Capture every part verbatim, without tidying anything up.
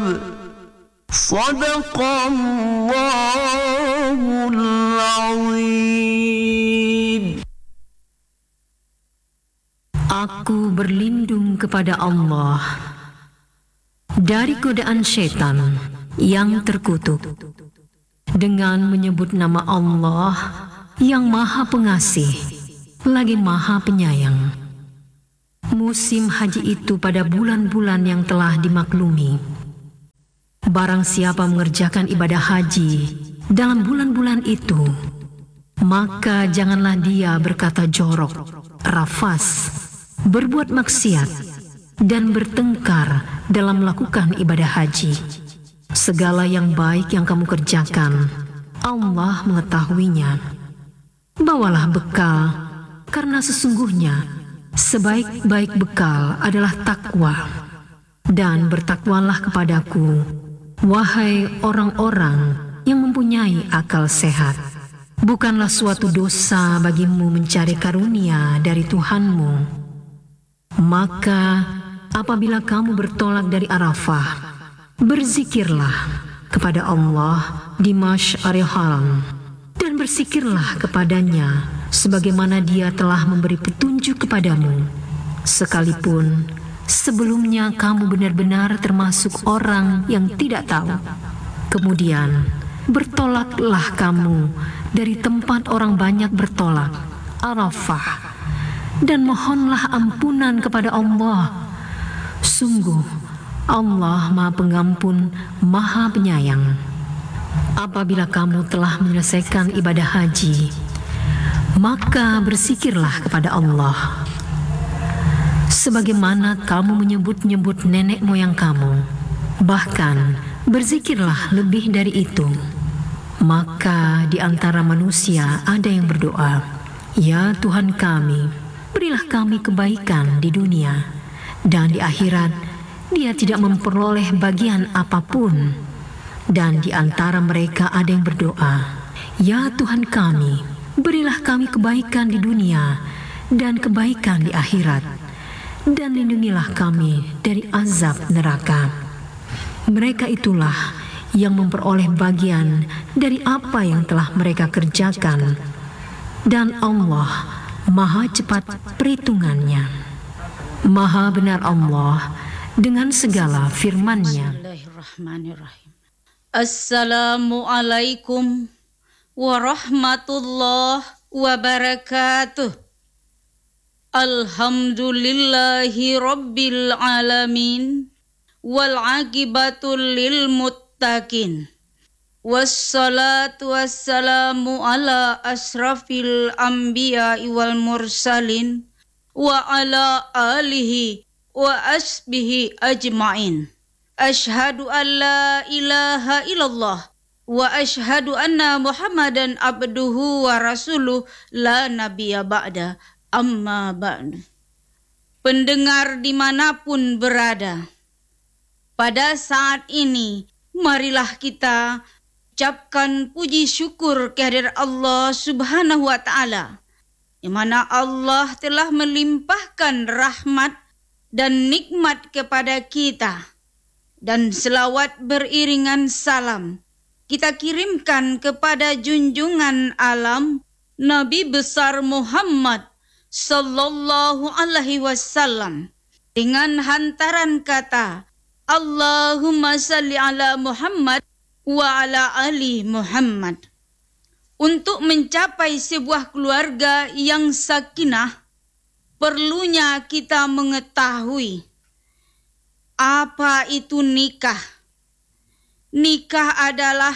Sadaqallahul Azim. Aku berlindung kepada Allah dari godaan syaitan yang terkutuk dengan menyebut nama Allah yang Maha Pengasih lagi Maha Penyayang. Musim haji itu pada bulan-bulan yang telah dimaklumi. Barang siapa mengerjakan ibadah haji dalam bulan-bulan itu, maka janganlah dia berkata jorok, rafas, berbuat maksiat, dan bertengkar dalam melakukan ibadah haji. Segala yang baik yang kamu kerjakan, Allah mengetahuinya. Bawalah bekal, karena sesungguhnya sebaik-baik bekal adalah takwa. Dan bertakwalah kepadaku, wahai orang-orang yang mempunyai akal sehat. Bukanlah suatu dosa bagimu mencari karunia dari Tuhanmu. Maka apabila kamu bertolak dari Arafah, berzikirlah kepada Allah di Masy'aril Haram, dan berzikirlah kepadanya sebagaimana Dia telah memberi petunjuk kepadamu, sekalipun sebelumnya kamu benar-benar termasuk orang yang tidak tahu. Kemudian bertolaklah kamu dari tempat orang banyak bertolak, Arafah, dan mohonlah ampunan kepada Allah. Sungguh Allah Maha Pengampun, Maha Penyayang. Apabila kamu telah menyelesaikan ibadah haji, maka berzikirlah kepada Allah sebagaimana kamu menyebut-nyebut nenek moyang kamu. Bahkan berzikirlah lebih dari itu. Maka di antara manusia ada yang berdoa, "Ya Tuhan kami, berilah kami kebaikan di dunia, dan di akhirat dia tidak memperoleh bagian apapun." Dan di antara mereka ada yang berdoa, "Ya Tuhan kami, berilah kami kebaikan di dunia dan kebaikan di akhirat, dan lindungilah kami dari azab neraka." Mereka itulah yang memperoleh bagian dari apa yang telah mereka kerjakan, dan Allah Maha cepat perhitungannya. Maha benar Allah dengan segala firman-Nya. Bismillahirrahmanirrahim. Assalamualaikum warahmatullahi wabarakatuh. Alhamdulillahi rabbil alamin, wal aqibatul lil muttaqin, wassalatu wassalamu ala asrafil anbiya wal mursalin, wa ala alihi wa asbihi ajmain. Ashhadu an la ilaha illallah wa ashhadu anna Muhammadan abduhu wa rasuluh la nabiyya ba'da, amma ba'du. Pendengar dimanapun berada, pada saat ini marilah kita ucapkan puji syukur kehadirat Allah Subhanahu wa Ta'ala, di mana Allah telah melimpahkan rahmat dan nikmat kepada kita. Dan selawat beriringan salam kita kirimkan kepada junjungan alam Nabi besar Muhammad sallallahu alaihi wasallam dengan hantaran kata, Allahumma salli ala Muhammad wa ala ali Muhammad. Untuk mencapai sebuah keluarga yang sakinah, perlunya kita mengetahui apa itu nikah. Nikah adalah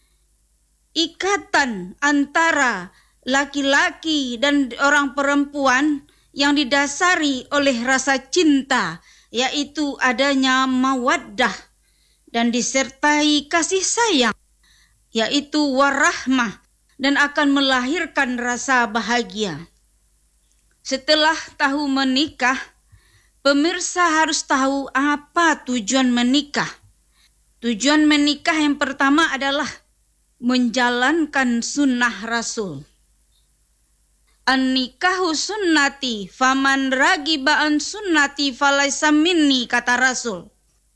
ikatan antara laki-laki dan orang perempuan yang didasari oleh rasa cinta, yaitu adanya mawaddah, dan disertai kasih sayang, yaitu warahmah, dan akan melahirkan rasa bahagia. Setelah tahu menikah, pemirsa harus tahu apa tujuan menikah. Tujuan menikah yang pertama adalah menjalankan sunnah Rasul. An-nikahu sunnati, faman ragiba an sunnati falaysa minni, kata Rasul.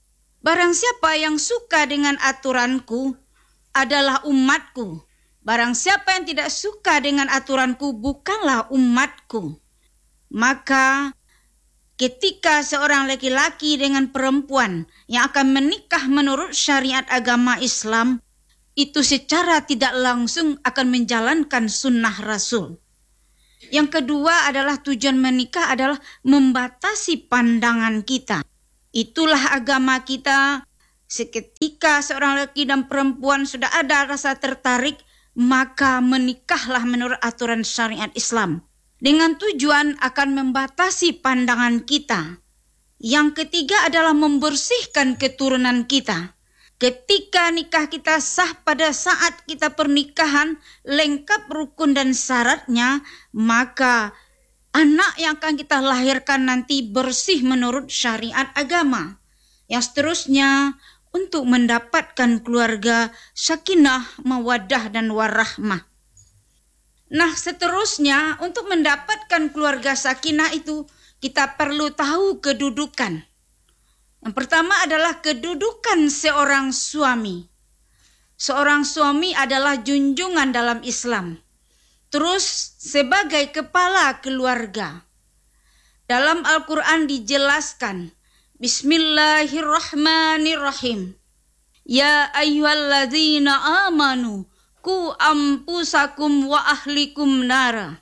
Barang siapa yang suka dengan aturanku adalah umatku. Barang siapa yang tidak suka dengan aturanku bukanlah umatku. Maka ketika seorang laki-laki dengan perempuan yang akan menikah menurut syariat agama Islam, itu secara tidak langsung akan menjalankan sunnah Rasul. Yang kedua adalah tujuan menikah adalah membatasi pandangan kita. Itulah agama kita. Seketika seorang laki dan perempuan sudah ada rasa tertarik, maka menikahlah menurut aturan syariat Islam. Dengan tujuan akan membatasi pandangan kita. Yang ketiga adalah membersihkan keturunan kita. Ketika nikah kita sah pada saat kita pernikahan, lengkap rukun dan syaratnya, maka anak yang akan kita lahirkan nanti bersih menurut syariat agama. Yang seterusnya, untuk mendapatkan keluarga sakinah, mawaddah, dan warahmah. Nah, seterusnya untuk mendapatkan keluarga sakinah itu kita perlu tahu kedudukan. Yang pertama adalah kedudukan seorang suami. Seorang suami adalah junjungan dalam Islam. Terus sebagai kepala keluarga. Dalam Al-Quran dijelaskan, Bismillahirrahmanirrahim. Ya ayyuhalladzina amanu ku ampusakum wa ahlikum nara.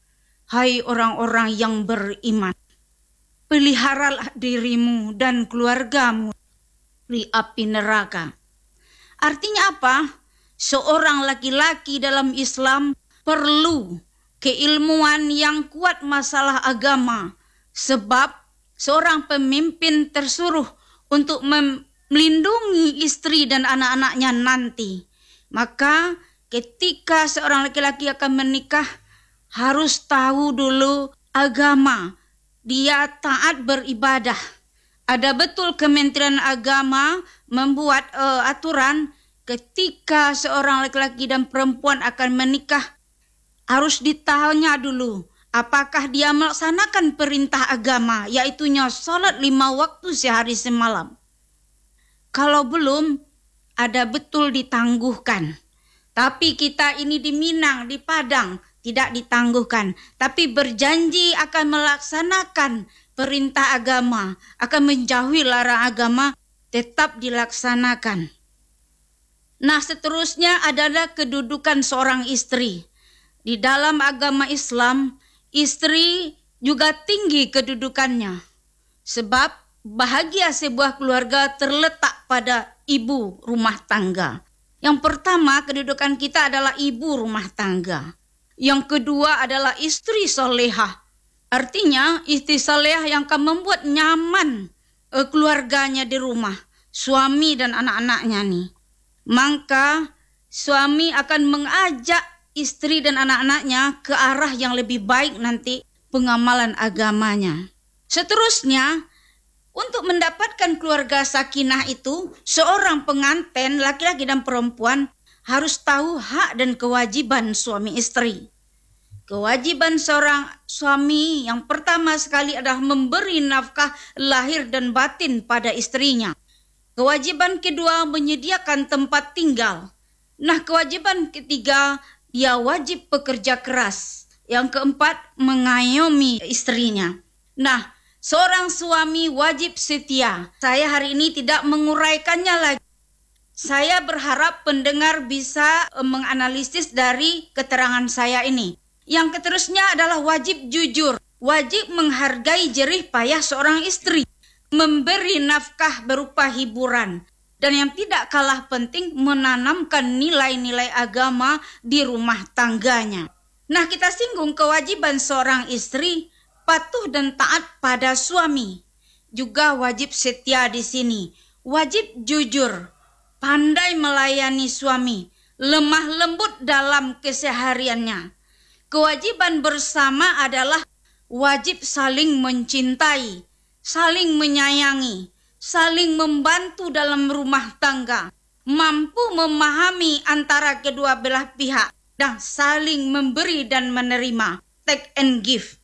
Hai orang-orang yang beriman, peliharalah dirimu dan keluargamu dari api neraka. Artinya apa? Seorang laki-laki dalam Islam perlu keilmuan yang kuat masalah agama. Sebab seorang pemimpin tersuruh untuk melindungi istri dan anak-anaknya nanti. Maka ketika seorang laki-laki akan menikah, harus tahu dulu agama. Dia taat beribadah. Ada betul Kementerian Agama membuat uh, aturan ketika seorang laki-laki dan perempuan akan menikah, harus ditanya dulu apakah dia melaksanakan perintah agama, yaitunya sholat lima waktu sehari semalam. Kalau belum, ada betul ditangguhkan. Tapi kita ini di Minang, di Padang, tidak ditangguhkan, tapi berjanji akan melaksanakan perintah agama, akan menjauhi larang agama, tetap dilaksanakan. Nah, seterusnya adalah kedudukan seorang istri. Di dalam agama Islam, istri juga tinggi kedudukannya. Sebab bahagia sebuah keluarga terletak pada ibu rumah tangga. Yang pertama, kedudukan kita adalah ibu rumah tangga. Yang kedua adalah istri solehah. Artinya istri solehah yang akan membuat nyaman eh, keluarganya di rumah, suami dan anak-anaknya nih. Maka suami akan mengajak istri dan anak-anaknya ke arah yang lebih baik nanti pengamalan agamanya. Seterusnya, untuk mendapatkan keluarga sakinah itu, seorang pengantin laki-laki dan perempuan harus tahu hak dan kewajiban suami istri. Kewajiban seorang suami yang pertama sekali adalah memberi nafkah lahir dan batin pada istrinya. Kewajiban kedua menyediakan tempat tinggal. Nah, kewajiban ketiga dia wajib bekerja keras. Yang keempat mengayomi istrinya. Nah, seorang suami wajib setia. Saya hari ini tidak menguraikannya lagi. Saya berharap pendengar bisa menganalisis dari keterangan saya ini. Yang keterusnya adalah wajib jujur. Wajib menghargai jerih payah seorang istri. Memberi nafkah berupa hiburan. Dan yang tidak kalah penting, menanamkan nilai-nilai agama di rumah tangganya. Nah, kita singgung kewajiban seorang istri, patuh dan taat pada suami. Juga wajib setia di sini. Wajib jujur, pandai melayani suami, lemah lembut dalam kesehariannya. Kewajiban bersama adalah wajib saling mencintai, saling menyayangi, saling membantu dalam rumah tangga, mampu memahami antara kedua belah pihak, dan saling memberi dan menerima, take and give.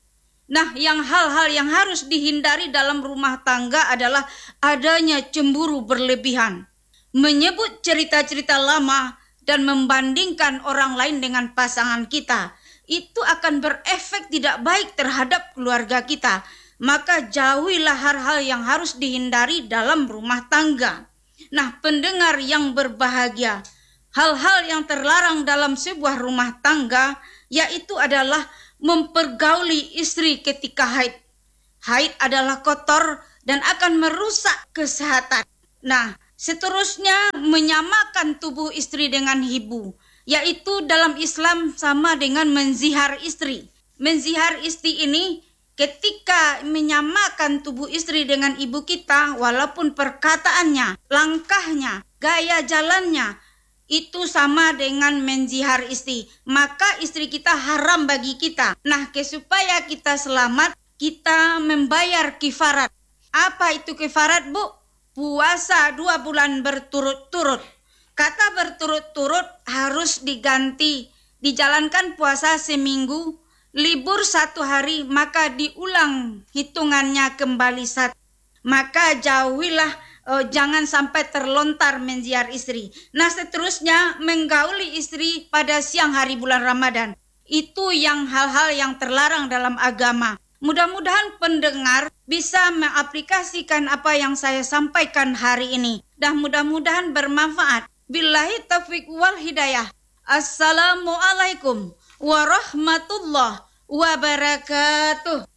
Nah, yang hal-hal yang harus dihindari dalam rumah tangga adalah adanya cemburu berlebihan, menyebut cerita-cerita lama dan membandingkan orang lain dengan pasangan kita. Itu akan berefek tidak baik terhadap keluarga kita. Maka jauhilah hal-hal yang harus dihindari dalam rumah tangga. Nah, pendengar yang berbahagia, hal-hal yang terlarang dalam sebuah rumah tangga yaitu adalah mempergauli istri ketika haid. Haid adalah kotor dan akan merusak kesehatan. Nah, seterusnya menyamakan tubuh istri dengan ibu, yaitu dalam Islam sama dengan menzihar istri. Menzihar istri ini ketika menyamakan tubuh istri dengan ibu kita, walaupun perkataannya, langkahnya, gaya jalannya itu sama dengan menzihar istri, maka istri kita haram bagi kita. Nah, supaya kita selamat, kita membayar kifarat. Apa itu kifarat, Bu? Puasa dua bulan berturut-turut. Kata berturut-turut harus diganti, dijalankan puasa seminggu, libur satu hari, maka diulang hitungannya kembali satu. Maka jauhilah, Oh, jangan sampai terlontar menziar istri. Nah, seterusnya menggauli istri pada siang hari bulan Ramadan. Itu yang hal-hal yang terlarang dalam agama. Mudah-mudahan pendengar bisa mengaplikasikan apa yang saya sampaikan hari ini. Dan mudah-mudahan bermanfaat. Billahi taufiq wal hidayah. Assalamualaikum warahmatullahi wabarakatuh.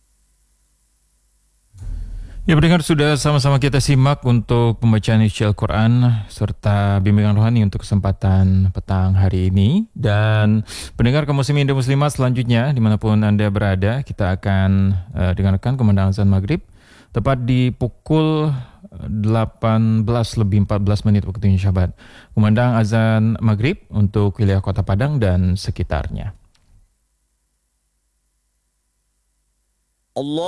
Ya, pendengar, sudah sama-sama kita simak untuk pembacaan isi Al-Quran serta bimbingan rohani untuk kesempatan petang hari ini. Dan pendengar kaum muslimin dan muslimat selanjutnya dimanapun Anda berada, kita akan uh, dengarkan kumandang azan maghrib tepat di pukul delapan belas lebih empat belas menit waktu Indonesia Barat. Kumandang azan maghrib untuk wilayah Kota Padang dan sekitarnya. Allah